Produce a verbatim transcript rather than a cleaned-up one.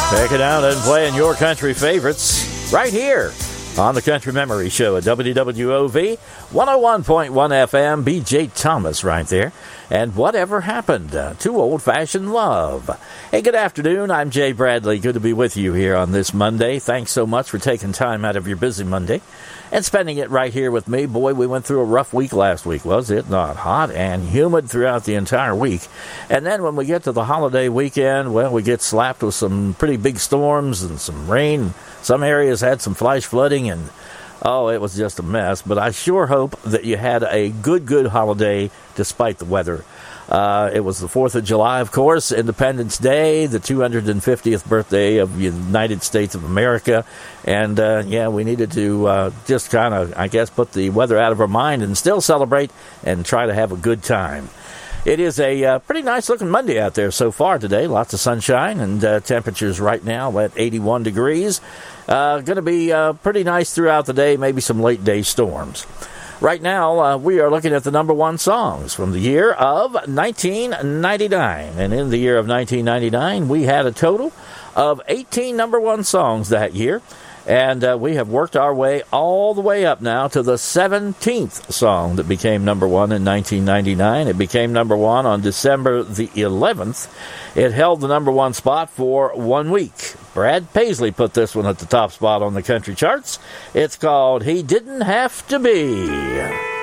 Checking out and playing your country favorites right here on the Country Memory Show at W W O V one oh one point one F M. B J Thomas right there. And Whatever Happened uh, to Old-Fashioned Love. Hey, good afternoon. I'm Jay Bradley. Good to be with you here on this Monday. Thanks so much for taking time out of your busy Monday and spending it right here with me. Boy, we went through a rough week last week, was it not? Hot and humid throughout the entire week. And then when we get to the holiday weekend, well, we get slapped with some pretty big storms and some rain. Some areas had some flash flooding, and oh, it was just a mess. But I sure hope that you had a good, good holiday despite the weather. Uh, it was the fourth of July, of course, Independence Day, the two hundred fiftieth birthday of the United States of America. And, uh, yeah, we needed to uh, just kind of, I guess, put the weather out of our mind and still celebrate and try to have a good time. It is a uh, pretty nice-looking Monday out there so far today. Lots of sunshine and uh, temperatures right now at eighty-one degrees. Uh, going to be uh, pretty nice throughout the day, maybe some late-day storms. Right now, uh, we are looking at the number one songs from the year of nineteen ninety-nine. And in the year of nineteen ninety-nine, we had a total of eighteen number one songs that year. And uh, we have worked our way all the way up now to the seventeenth song that became number one in nineteen ninety-nine. It became number one on December the eleventh. It held the number one spot for one week. Brad Paisley put this one at the top spot on the country charts. It's called He Didn't Have to Be.